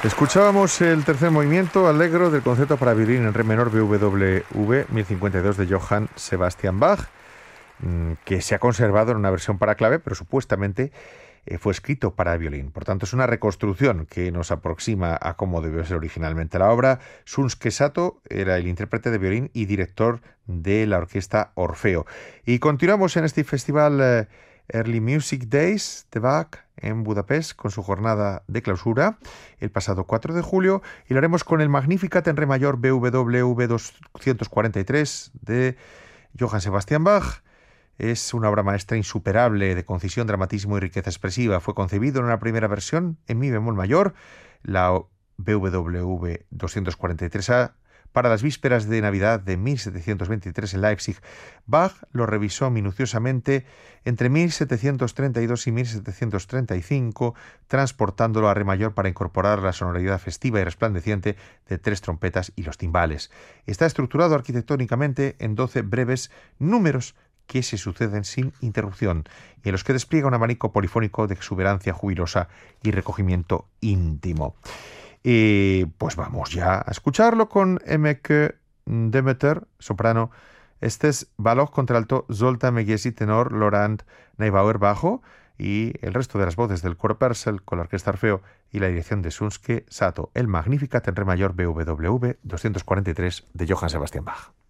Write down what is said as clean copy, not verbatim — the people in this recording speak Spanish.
Escuchábamos el tercer movimiento Allegro del concierto para violín en re menor BWV 1052 de Johann Sebastian Bach, que se ha conservado en una versión para clave, pero supuestamente fue escrito para violín. Por tanto, es una reconstrucción que nos aproxima a cómo debió ser originalmente la obra. Shunsuke Sato era el intérprete de violín y director de la orquesta Orfeo. Y continuamos en este festival Early Music Days de Bach en Budapest con su jornada de clausura el pasado 4 de julio y lo haremos con el Magnificat en re mayor BWV 243 de Johann Sebastian Bach. Es una obra maestra insuperable de concisión, dramatismo y riqueza expresiva. Fue concebido en una primera versión en mi bemol mayor, la BWV 243A, para las vísperas de Navidad de 1723 en Leipzig. Bach lo revisó minuciosamente entre 1732 y 1735, transportándolo a re mayor para incorporar la sonoridad festiva y resplandeciente de 3 trompetas y los timbales. Está estructurado arquitectónicamente en 12 breves números que se suceden sin interrupción y en los que despliega un abanico polifónico de exuberancia jubilosa y recogimiento íntimo. Pues vamos ya a escucharlo con Emmeke Demeter, soprano, Estes Baloch contralto, Zoltán Megesi tenor, Laurent Neubauer bajo y el resto de las voces del coro Purcell con la orquesta Orfeo y la dirección de Shunsuke Sato, el Magnificat en re mayor BWV 243 de Johann Sebastian Bach.